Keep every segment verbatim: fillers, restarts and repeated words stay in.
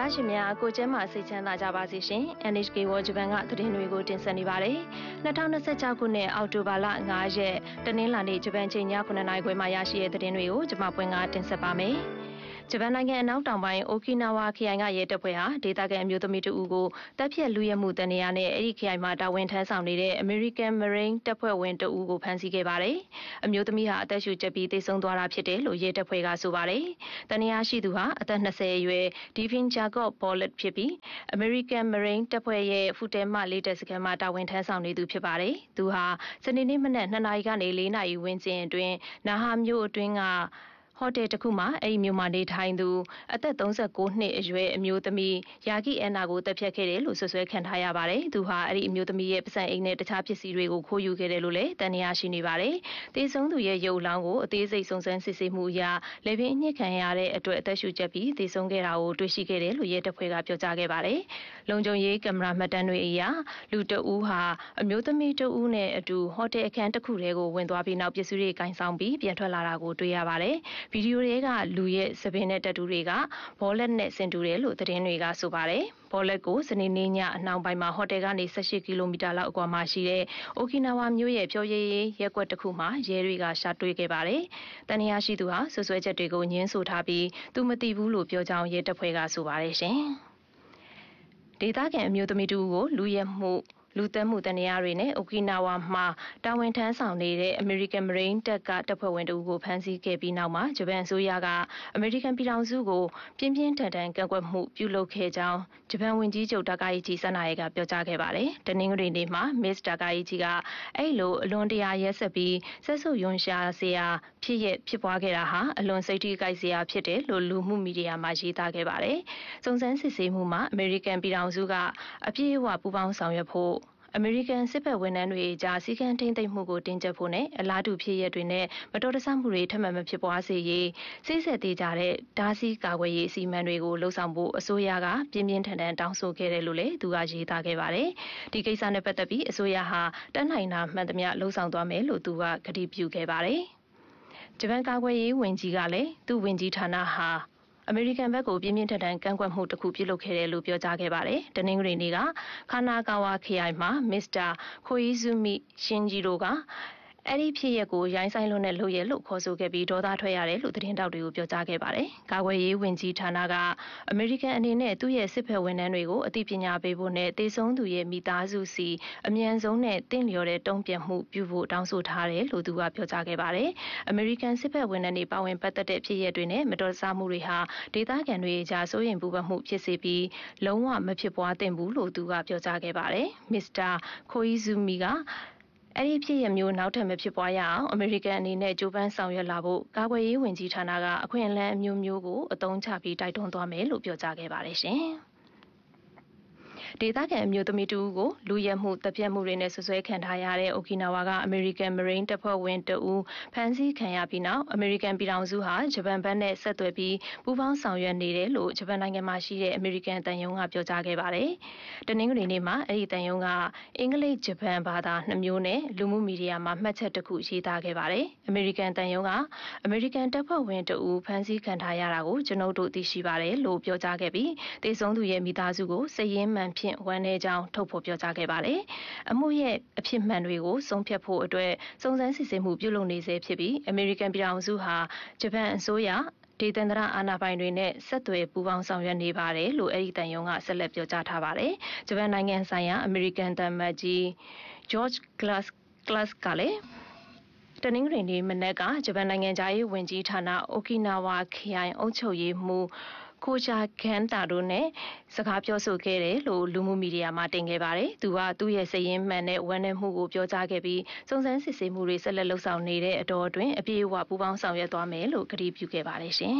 တော်ရရှိမြကိုကျဲမှာစိတ်ချမ်းသာကြပါစေရှင် N H K World Japan ကသတင်းတွေကိုတင်ဆက်နေပါတယ်၂၀၂၆ခုနှစ်အောက်တိုဘာလ၅ရက်တနင်္လာနေ့ဂျပန်ချိန်ညခုနှစ်နာရီခွဲမှာရရှိတဲ့သတင်းတွေကိုကျွန်မပွင့်ကတင်ဆက်ပါမယ်ဂျပန်နိုင်ငံအနောက်တောင်ပိုင်းအိုကီနာဝါခရိုင်ကရဲတပ်ဖွဲ့ဟာဒေသခံအမျိုးသမီးတဦးကိုတပ်ဖြတ်လူရဲမှုတနေရာနဲ့အဲ့ဒီခရိုင်မှာတာဝန်ထမ်းဆောင်နေတဲ့ American Marine တပ်ဖွဲ့ဝင်တဦးကိုဖမ်းဆီးခဲ့ပါတယ်။အမျိုးသမီးဟာအသက်ရှူကျပ်ပြီးသေဆုံးသွားတာဖြစ်တယ်လို့ရဲတပ်ဖွဲ့ကဆိုပါတယ်။တနေရာရှိသူဟာအသက်၂၀အရွယ် Devin Jacob Bollet ဖြစ်ပြီး American Marine တပ်ဖွဲ့ရဲ့ဖူတဲမလေးတပ်စခန်းမှာတာဝန်ထမ်းဆောင်နေသူဖြစ်ပါတယ်။သူဟာစနေနေ့မနက်၂နာရီကနေ၄နာရီဝန်းကျင်အတွင်းနာဟာမြို့အတွင်းကဟိုတယ်တခုမှာအဲ့ဒီမြို့မှာနေထိုင်သူအသက်၃၉နှစ်အရွယ်အမျိုးသမီးယာဂီအန်နာကိုတပ်ဖြတ်ခဲ့တယ်လို့ဆွဆွဲခံထားရပါတယ်။သူဟာအဲ့ဒီအမျိုးသမီးရဲ့ပစံအိမ်နဲ့တခြားပစ္စည်းတွေကိုခိုးယူခဲ့တယ်လို့လည်းတန်ရာရှိနေပါတယ်။တေဆုံးသူရဲ့ရုပ်လောင်းကိုအသေးစိတ်စုံစမ်းစစ်ဆေးမှုအရလေပင်အညစ်ခံရတဲ့အတွက်အသက်ရှူကျပ်ပြီးတေဆုံးခဲ့တာကိုတွေ့ရှိခဲ့တယ်လို့ရဲတပ်ဖွဲ့ကပြောကြားခဲ့ပါတယ်။လုံခြုံရေးကင်မရာမှတ်တမ်းတွေအရလူတအူးဟာအမျိုးသမီးတအူးနဲ့အတူဟိုတယ်အခန်းတစ်ခုထဲကိုဝင်သွားပြီးနောက်ပစ္စည်းတွေကင်ဆောင်ပြီးပြန်ထွက်လာတာကိုတွေ့ရပါတယ်။ဗီဒီယိုတွေကလူရဲ့စပင်းနဲ့တက်တူတွေကဘောလက်နဲ့ဆင်တူတယ်လို့သတင်းတွေကဆိုပါတယ်။ဘောလက်ကိုစနေနေ့ညအနှောင်းပိုင်းမှာဟိုတယ်ကနေ၁၈ကီလိုမီတာလောက်အကွာမှာရှိတဲ့အိုကီနာဝါမြို့ရဲ့ဖြောရေးရက်ကွက်တစ်ခုမှာရဲတွေကရှာတွေ့ခဲ့ပါတယ်။တန်ရာရှိသူဟာဆွဆွဲချက်တွေကိုညှင်းဆိုထားပြီးသူမသိဘူးလို့ပြောကြောင်းရဲတပ်ဖွဲ့ကဆိုပါတယ်ရှင်။ဒေသခံအမျိုးသမီးတူကိုလူရဲမှုလူသက်မှုတနေရာတွေနဲ့အိုကီနာဝါမှာတာဝန်ထမ်းဆောင်နေတဲ့ American Marine တပ်ကတပ်ဖွဲ့ဝင်တို့ကိုဖမ်းဆီးခဲ့ပြီးနောက်မှာဂျပန်အစိုးရက American ပြည်ထောင်စုကိုပြင်းပြင်းထန်ထန်ကန့်ကွက်မှုပြုလုပ်ခဲ့ကြောင်းဂျပန်ဝန်ကြီးချုပ်တာကာယီချီဆန္ဒရဲကပြောကြားခဲ့ပါတယ်။တနင်္ဂနွေနေ့မှာ Miss တာကာယီချီကအဲ့လိုအလွန်တရာရက်ဆက်ပြီးဆက်ဆုပ်ယွန်ရှာစရာဖြစ်ရဖြစ်ပွားခဲ့တာဟာအလွန်စိတ်ထိခိုက်စရာဖြစ်တယ်လို့လူမှုမီဒီယာမှာရေးသားခဲ့ပါတယ်။စုံစမ်းစစ်ဆေးမှုမှာ American ပြည်ထောင်စုကအပြည့်အဝပူးပေါင်းဆောင်ရွက်ဖို့အမေရိကန်စစ်ဘက်ဝန်ထမ်းတွေကြားစီကံထိမ့်သိမ့်မှုကိုတင်ကြဖို့နဲ့အလားတူဖြစ်ရတွေနဲ့မတော်တဆမှုတွေထပ်မံမဖြစ်ပွားစေရေးစိတ်ဆက်သေးကြတဲ့ဓာစီကာကွယ်ရေးအစီအမံတွေကိုလှုံ့ဆော်ဖို့အစိုးရကပြင်းပြင်းထန်ထန်တောင်းဆိုခဲ့တယ်လို့လည်းသူကရေးသားခဲ့ပါတယ်။ဒီကိစ္စနဲ့ပတ်သက်ပြီးအစိုးရဟာတန်းနိုင်တာမှန်သမျှလှုံ့ဆော်သွားမယ်လို့သူကကတိပြုခဲ့ပါတယ်။ဂျပန်ကာကွယ်ရေးဝန်ကြီးကလည်းသူ့ဝန်ကြီးဌာနဟာအမေရိကန်ဘက်ကိုပြင်းပြင်းထန်ထန်ကန့်ကွက်မှုတစ်ခုပြုလုပ်ခဲ့တယ်လို့ပြောကြားခဲ့ပါတယ်။တနင်္ဂနွေနေ့ကခါနာကာဝါခရိုင်မှာမစ္စတာခိုအီဇူမီရှင်ဂျီရိုကအဲ့ဒီဖြစ်ရက်ကိုရိုင်းဆိုင်လွန်းနဲ့လှုပ်ရဲလို့ခေါ်ဆိုခဲ့ပြီးဒေါသထွက်ရတယ်လို့သတင်းတောက်တွေကိုပြောကြားခဲ့ပါတယ်။ကာကွယ်ရေးဝန်ကြီးဌာနကအမေရိကန်အနေနဲ့သူ့ရဲ့စစ်ဘက်ဝန်ထမ်းတွေကိုအသိပညာပေးဖို့နဲ့တေဆုံးသူရဲ့မိသားစုစီအမြန်ဆုံးနဲ့တင့်လျော်တဲ့တုံ့ပြန်မှုပြုဖို့တောင်းဆိုထားတယ်လို့သူကပြောကြားခဲ့ပါတယ်။အမေရိကန်စစ်ဘက်ဝန်ထမ်းတွေပါဝင်ပတ်သက်တဲ့ဖြစ်ရက်တွေနဲ့မတော်တဆမှုတွေဟာဒေသခံတွေကြားစိုးရိမ်ပူပန်မှုဖြစ်စေပြီးလုံးဝမဖြစ်ပွားသင့်ဘူးလို့သူကပြောကြားခဲ့ပါတယ်။မစ္စတာခိုအီဇူမီကအဲ့ဒီဖြစ်ရမျိုးနောက်ထပ်မဖြစ်ပွားရအောင်အမေရိကန်အနေနဲ့ကြိုးပမ်းဆောင်ရွက်လာဖို့ကာကွယ်ရေးဝန်ကြီးဌာနကအခွင့်အလမ်းအမျိုးမျိုးကိုအသုံးချပြီးတိုက်တွန်းသွားမယ်လို့ပြောကြားခဲ့ပါတယ်ရှင်။ဒေသခံအမျိုးသမီးတူကိုလူရဲမှုတပ်ဖြတ်မှုတွေနဲ့ဆွဆွဲခံထားရတဲ့အိုကီနာဝါကအမေရိကန် Marine တပ်ဖွဲ့ဝင်တဦးဖမ်းဆီးခံရပြီးနောက်အမေရိကန်ပြည်ထောင်စုဟာဂျပန်ဘက်နဲ့ဆက်သွယ်ပြီးပူးပေါင်းဆောင်ရွက်နေတယ်လို့ဂျပန်နိုင်ငံမှာရှိတဲ့အမေရိကန်တန်ယုံကပြောကြားခဲ့ပါတယ်။တနင်္ဂနွေနေ့မှာအဲ့ဒီတန်ယုံကအင်္ဂလိပ်ဂျပန်ဘာသာနှစ်မျိုးနဲ့လူမှုမီဒီယာမှာမှတ်ချက်တစ်ခုရေးသားခဲ့ပါတယ်။အမေရိကန်တန်ယုံကအမေရိကန်တပ်ဖွဲ့ဝင်တဦးဖမ်းဆီးခံထားရတာကိုကျွန်ုပ်တို့သိရှိပါတယ်လို့ပြောကြားခဲ့ပြီးတေဆုံးသူရဲ့မိသားစုကိုစိတ်ရင်းမှန်ဖြင့်ဝမ်းနည်းကြောင်းထုတ်ဖော်ပြောကြားခဲ့ပါတယ်။အမှုရဲ့အဖြစ်မှန်တွေကိုဆုံးဖြတ်ဖို့အတွက်စုံစမ်းစစ်ဆေးမှုပြုလုပ်နေဆဲဖြစ်ပြီးအမေရိကန်ပြည်ထောင်စုဟာဂျပန်အစိုးရဒေသန္တရအာဏာပိုင်တွေနဲ့ဆက်သွယ်ပူးပေါင်းဆောင်ရွက်နေပါတယ်လို့အဲ့ဒီတန်ယုံကဆက်လက်ပြောကြားထားပါတယ်။ဂျပန်နိုင်ငံဆိုင်ရာအမေရိကန်တမန်ကြီး George Glass Glass ကလည်းတနင်္ဂနွေနေ့မနက်ကဂျပန်နိုင်ငံသားရေးဝန်ကြီးဌာနအိုကီနာဝါခရိုင်အုပ်ချုပ်ရေးမှူးကိုချာကန်တာတို့နဲ့စကားပြောဆိုခဲ့တယ်လို့လူမှုမီဒီယာမှာတင်ခဲ့ပါတယ်။သူကသူ့ရဲ့စိတ်ရင်းမှန်တဲ့ဝန်နဲ့မှုကိုပြောကြားခဲ့ပြီးစုံစမ်းစစ်ဆေးမှုတွေဆက်လက်လုပ်ဆောင်နေတဲ့အတော်အတွင်းအပြည့်အဝပူးပေါင်းဆောင်ရွက်သွားမယ်လို့ကတိပြုခဲ့ပါတယ်ရှင်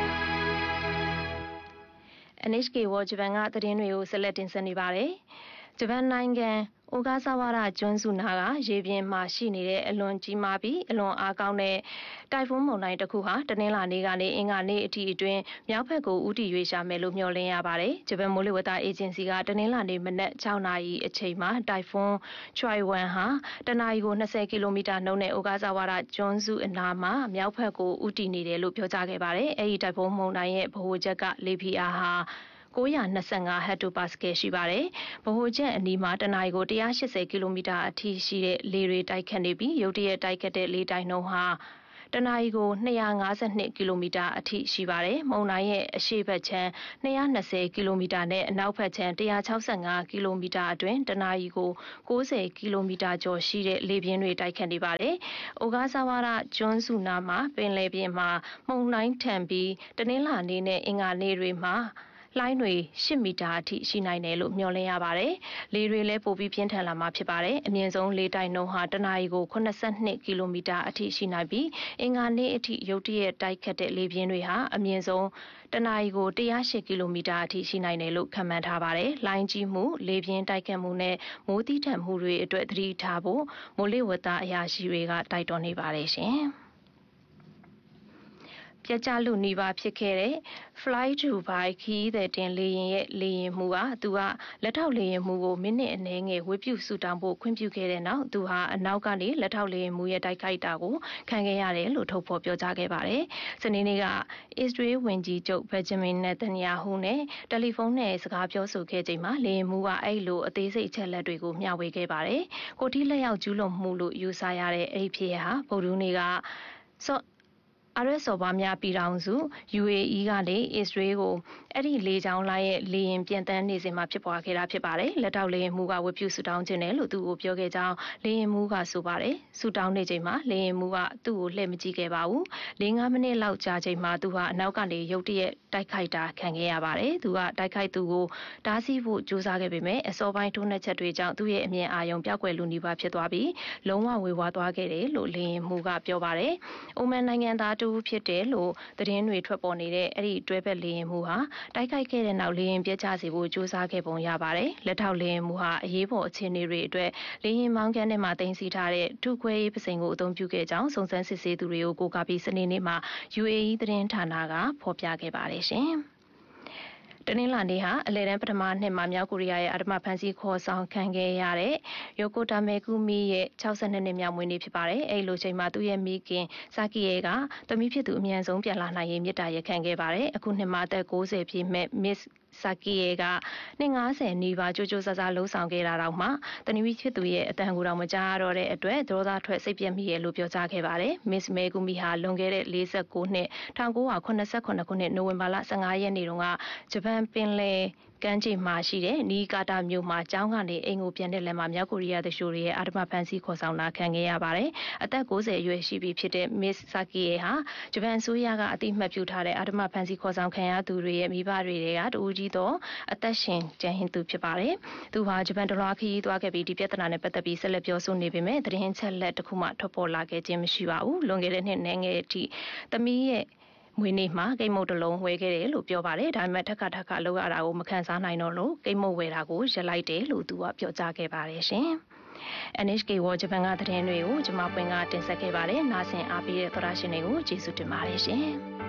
။ N H K World Japan ကသတင်းတွေကိုဆက်လက်တင်ဆက်နေပါတယ်။ဂျပန်နိုင်ငံအိုဂါဆာဝါရကျွန်းစုနာကရေပြင်မှာရှိနေတဲ့အလွန်ကြီးမားပြီးအလွန်အားကောင်းတဲ့တိုင်ဖွန်းမုန်တိုင်းတစ်ခုဟာတနင်္လာနေ့ကနေအင်္ဂါနေ့အထိအတွင်းမြောက်ဘက်ကိုဦးတည်ရွေ့ရှာမယ်လို့မျှော်လင့်ရပါတယ်။ဂျပန်မိုးလေဝသအေဂျင်စီကတနင်္လာနေ့မနက်၆နာရီအချိန်မှာတိုင်ဖွန်းချွိုင်ဝမ်ဟာတနအီကို၂၀ကီလိုမီတာနှုန်းနဲ့အိုဂါဆာဝါရကျွန်းစုအနားမှာမြောက်ဘက်ကိုဦးတည်နေတယ်လို့ပြောကြားခဲ့ပါတယ်။အဲဒီတိုင်ဖွန်းမုန်တိုင်းရဲ့ဗဟိုချက်ကလေဖိအားဟာ၉၂၅ဟက်တိုပါစကယ်ရှိပါတယ်။ဗဟိုချက်အနီးမှာတနအီကို၁၈၀ကီလိုမီတာအထိရှိတဲ့လေတွေတိုက်ခတ်နေပြီးရုတ်တရက်တိုက်ခတ်တဲ့လေတိုက်နှုန်းဟာတနအီကို၂၅၂ကီလိုမီတာအထိရှိပါတယ်။မုန်တိုင်းရဲ့အရှေ့ဘက်ခြမ်း၂၂၀ကီလိုမီတာနဲ့အနောက်ဘက်ခြမ်း၁၆၅ကီလိုမီတာအတွင်းတနအီကို၉၀ကီလိုမီတာကျော်ရှိတဲ့လေပြင်းတွေတိုက်ခတ်နေပါတယ်။အိုဂါဆာဝါရကျွန်းစုနာမှာပင်လယ်ပြင်မှာမုန်တိုင်းထန်ပြီးတနင်္လာနေ့နဲ့အင်္ဂါနေ့တွေမှာလှိုင်းတွေ၈မီတာအထိရှိနိုင်တယ်လို့မျှော်လင့်ရပါတယ်။လေတွေလည်းပိုပြီးပြင်းထန်လာမှာဖြစ်ပါတယ်။အမြင့်ဆုံးလေတိုက်နှုန်းဟာတနအီကို၈၂ကီလိုမီတာအထိရှိနိုင်ပြီးအင်္ဂါနေ့အထိရုတ်တရက်တိုက်ခတ်တဲ့လေပြင်းတွေဟာအမြင့်ဆုံးတနအီကို၁၀၈ကီလိုမီတာအထိရှိနိုင်တယ်လို့ခန့်မှန်းထားပါတယ်။လှိုင်းကြီးမှုလေပြင်းတိုက်ခတ်မှုနဲ့မိုးသီးထန်မှုတွေအတွက်သတိထားဖို့မိုးလေဝသအရာရှိတွေကတိုက်တွန်းနေပါတယ်ရှင်။ပြကြလူနီးပါးဖြစ်ခဲ့တဲ့ Fly Dubai ခီးသည်တင်လေယာဉ်ရဲ့လေယာဉ်မှုကသူကလက်ထောက်လေယာဉ်မှုကိုမိနစ်အနည်းငယ်ဝေပြုဆူတောင်းဖို့ခွင့်ပြုခဲ့တဲ့နောက်သူဟာအနောက်ကနေလက်ထောက်လေယာဉ်မှုရဲ့တိုက်ခိုက်တာကိုခံခဲ့ရတယ်လို့ထုတ်ဖော်ပြောကြားခဲ့ပါတယ်။စနေနေ့ကအစ္စရေးဝန်ကြီးချုပ်ဘက်ဂျမင်နေတန်ယာဟုနဲ့တယ်လီဖုန်းနဲ့စကားပြောဆိုခဲ့ချိန်မှာလေယာဉ်မှုကအဲ့လိုအသေးစိတ်အချက်လက်တွေကိုမျှဝေခဲ့ပါတယ်။ကိုတီလက်ရောက်ကျူးလွန်မှုလို့ယူဆရတဲ့အဲ့ဒီဖြစ်ဟာဗုဒ္ဓဟူးနေ့ကဆော့အာရစော်ဘာများပြည်ထောင်စု ယူအေအီ ကနေအစ္စရေးကိုအဲ့ဒီလေကြောင်းလိုင်းရဲ့လေရင်ပြန်တန်းနေစဉ်မှာဖြစ်ပွားခဲ့တာဖြစ်ပါတယ်။လက်ထောက်လေရင်မှုကဝတ်ပြုဆူတောင်းခြင်းနဲ့လို့သူ့ကိုပြောခဲ့ကြောင်းလေရင်မှုကဆိုပါတယ်။ဆူတောင်းနေချိန်မှာလေရင်မှုကသူ့ကိုလှည့်မကြည့်ခဲ့ပါဘူး။၄-၅မိနစ်လောက်ကြာချိန်မှာသူဟာအနောက်ကနေရုတ်တရက်တိုက်ခိုက်တာခံခဲ့ရပါတယ်။သူကတိုက်ခိုက်သူကိုတားဆီးဖို့ကြိုးစားခဲ့ပေမဲ့အစောပိုင်းထိုးနှက်ချက်တွေကြောင့်သူ့ရဲ့အမြင်အာရုံပျောက်ကွယ်လူနီးပါးဖြစ်သွားပြီးလုံးဝဝေဝါးသွားခဲ့တယ်လို့လေရင်မှုကပြောပါတယ်။အိုမန်နိုင်ငံသားတူဖြစ်တယ်လို့သတင်းတွေထွက်ပေါ်နေတဲ့အဲ့ဒီတွဲဘက်လေရင်မှုဟာတိုက်ခိုက်ခဲ့တဲ့နောက်လေရင်ပြက်ကျစေဖို့ကြိုးစားခဲ့ပုံရပါတယ်။လက်ထောက်လေရင်မှုဟာအရေးပေါ်အခြေအနေတွေအတွက်လေရင်မောင်းခန်းထဲမှာတင်စီထားတဲ့ထုခွဲရေးပစိန်ကိုအသုံးပြုခဲ့ကြောင်းစုံစမ်းစစ်ဆေးသူတွေကိုကိုးကားပြီးစနေနေ့မှာ ယူအေအီ သတင်းဌာနကဖော်ပြခဲ့ပါတယ်ရှင်။တနင်္လာနေ့ဟာအလဲတန်းပထမနှစ်မှာမြောက်ကိုရီးယားရဲ့အဓမ္မဖမ်းဆီးခေါ်ဆောင်ခံခဲ့ရတဲ့ယိုကိုတာမေကူမီရဲ့၆၂နှစ်မြောက်မွေးနေ့ဖြစ်ပါတယ်။အဲဒီလိုချိန်မှာသူ့ရဲ့မိခင်စာကီယေကသမီးဖြစ်သူအမြန်ဆုံးပြန်လာနိုင်ရေးမြစ်တာရက်ခံခဲ့ပါတယ်။အခုနှစ်မှာအသက်၉၀ပြည့်မဲ့ Miss စာကီယေကနှစ်၅၀နီးပါးကြိုးကြိုးစားစားလှုံ့ဆော်ခဲ့တာတော့မှတနည်းဖြစ်သူရဲ့အတန်ကိုတော့မကြားရတော့တဲ့အတွက်ဒေါသထွက်စိတ်ပြက်မိရဲ့လို့ပြောကြားခဲ့ပါတယ်။ Miss မေကူမီဟာလွန်ခဲ့တဲ့၄၉နှစ်၁၉၇၇ခုနှစ်နိုဝင်ဘာလ၁၅ရက်နေ့တုန်းကဂျပန်ပင်လယ်ကမ်းခြေမှာရှိတဲ့နီကာတာမြို့မှာကျောင်းကနေအိမ်ကိုပြန်တဲ့လမ်းမှာမြောက်ကိုရီးယားသူလျှိုတွေရဲ့အာဓမ္မဖမ်းဆီးခေါ်ဆောင်တာခံခဲ့ရပါတယ်။အသက်၉၀အရွယ်ရှိပြီဖြစ်တဲ့ Miss Sakie ဟာဂျပန်အစိုးရကအတိအမှတ်ပြုထားတဲ့အာဓမ္မဖမ်းဆီးခေါ်ဆောင်ခံရသူတွေရဲ့မိဘတွေကတူဦးကြီးတော့အသက်ရှင်ကျန်ရစ်သူဖြစ်ပါတယ်။သူဟာဂျပန်တလွှားခရီးသွားခဲ့ပြီးဒီပြဿနာနဲ့ပတ်သက်ပြီးဆက်လက်ပြောဆိုနေပေမဲ့သတင်းချက်လက်တစ်ခုမှထွက်ပေါ်လာခဲ့ခြင်းမရှိပါဘူး။လွန်ခဲ့တဲ့နှစ်ငယ်အထိသမီးရဲ့မွေးနေ့မှာကိတ်မုတ်တလုံးဝယ်ခဲ့တယ်လို့ပြောပါတယ်ဒါပေမဲ့ထက်ခါထက်ခါလောက်ရတာကိုမခံစားနိုင်တော့လို့ကိတ်မုတ်ဝယ်တာကိုရပ်လိုက်တယ်လို့သူကပြောကြားခဲ့ပါတယ်ရှင် အန် အိချ် ကေ World ဂျပန်ကသတင်းတွေကိုကျွန်မပွင့်ကတင်ဆက်ခဲ့ပါတယ်နားဆင်အားပေးတဲ့သောရရှင်တွေကိုကျေးဇူးတင်ပါတယ်ရှင်